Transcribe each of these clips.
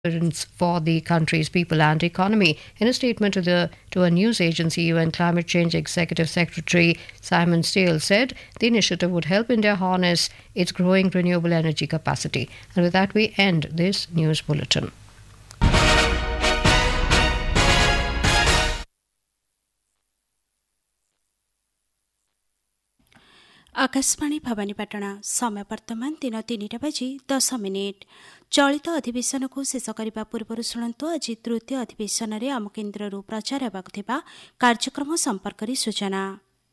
for the country's people and economy. In a statement to a news agency, UN Climate Change Executive Secretary Simon Steele said the initiative would help India harness its growing renewable energy capacity. And with that, we end this news bulletin. Akashvani Bhawanipatna समय वर्तमान दिन 3:10 चलित अधिवेशन को शेष करने पूर्व शुणु आज तृतीय अधिवेशन में आम केन्द्र प्रचार होगा कार्यक्रम संपर्क सूचना।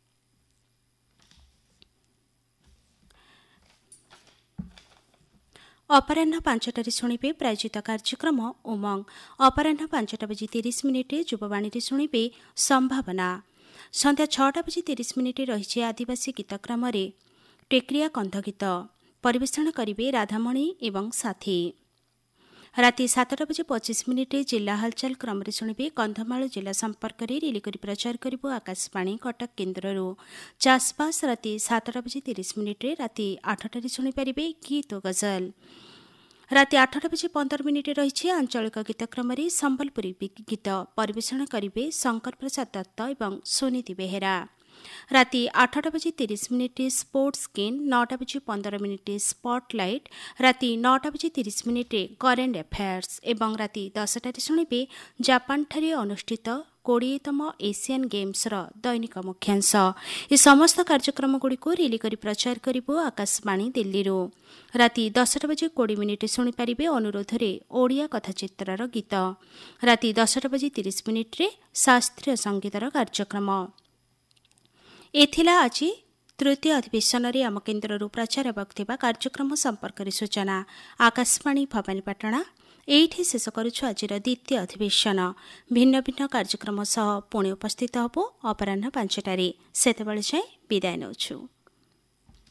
अपराह 5टार शुणे प्रायोजित कार्यक्रम उमंग। अपराह 5:30 युववाणी शुणे संभावना। संध्या 6:30 रही आदिवासी गीतग्राम टेक्रिया कंध गीत परिवेषण करेंगे राधामणि एवं साथी। राति 7:25 जिला हालचाल क्रम शुणे कंधमाल जिला संपर्क में रेलिक प्रचार करू आकाशवाणी कटक केन्द्र। चाषबास राति 7:30 राति 8टार शुणिपारे गीत और गजल। राति 8:15 रही आंचलिक गीतक्रम संबलपुरी गीत परिवेषण करेंगे शंकर प्रसाद दत्त और सुनीति बेहेरा। राति 8:30 स्पोर्ट्स स्किन 9:15 स्पॉटलाइट। राति 9:30 करेंट अफेयर्स एवं राति 10टार शुणे जापान ठारे अनुष्ठित 20तम एशियन गेम्स दैनिक मुख्यांश। ये समस्त कार्यक्रमगुड़िक रेली कर प्रचार करू आकाशवाणी दिल्ली। राति 10:20 शुणिपारे अनुरोध में ओडिया कथाचित्र गीत। राति 10:30 शास्त्रीय संगीतर कार्यक्रम। एथिला आज तृतीय अधिवेशन में आम केन्द्र प्रचार होगा कार्यक्रम संपर्क सूचना। आकाशवाणी भवानीपाटना एठी शेष करुछु आजिर द्वितीय अधिवेशन। भिन्न भिन्न कार्यक्रम सह पुणी उपस्थित हबो अपराह 5टारे। सेतेबेले जाए विदाय नेउछु।